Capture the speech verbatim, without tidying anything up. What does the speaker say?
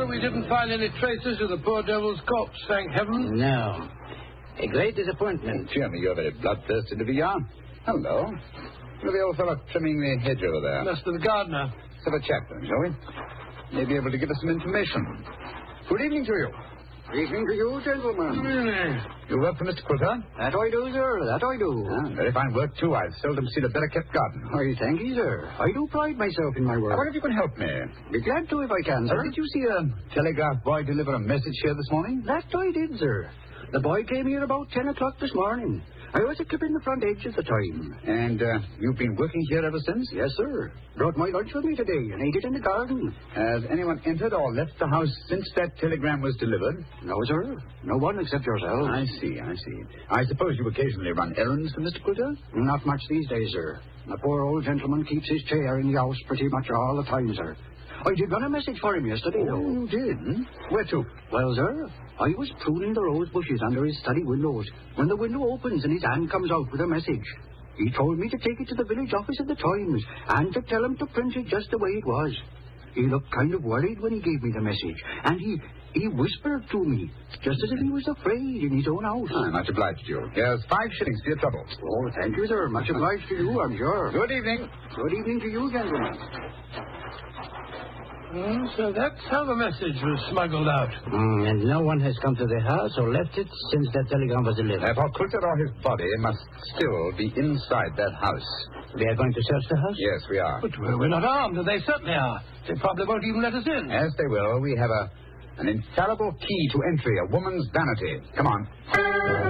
sir, we didn't find any traces of the poor devil's corpse, thank heaven. No. A great disappointment. Jeremy, you're very bloodthirsty to be young. Hello. Look at the old fellow trimming the hedge over there. Mister the gardener. Let's have a chat then, shall we? May be able to give us some information. Good evening to you. Evening to you, gentlemen. Mm. You work for Mister Quilter? That I do, sir. That I do. Ah, very fine work, too. I've seldom seen a better-kept garden. I thank you, sir. I do pride myself in my work. I wonder if you can help me. Be glad to if I can, sir. Uh, did you see a telegraph boy deliver a message here this morning? That I did, sir. The boy came here about ten o'clock this morning. I was a clipping the front edge at the time. And uh, you've been working here ever since? Yes, sir. Brought my lunch with me today and ate it in the garden. Has anyone entered or left the house since that telegram was delivered? No, sir. No one except yourself. I see, I see. I suppose you occasionally run errands for Mister Quilter? Not much these days, sir. The poor old gentleman keeps his chair in the house pretty much all the time, sir. I did run a message for him yesterday, Oh, though. you did? Hmm? Where to? Well, sir, I was pruning the rose bushes under his study windows when the window opens and his hand comes out with a message. He told me to take it to the village office of the Times and to tell him to print it just the way it was. He looked kind of worried when he gave me the message, and he he whispered to me, just as if he was afraid in his own house. Ah, much obliged to you. Here's five shillings for your trouble. Oh, thank you, sir. Much obliged to you, I'm sure. Good evening. Good evening to you, gentlemen. Mm, so that's how the message was smuggled out. Mm, and no one has come to the house or left it since that telegram was delivered. Therefore, Quilter or his body must still be inside that house. We are going to search the house? Yes, we are. But we're not armed, and they certainly are. They probably won't even let us in. Yes, they will. We have a an infallible key to entry, a woman's vanity. Come on.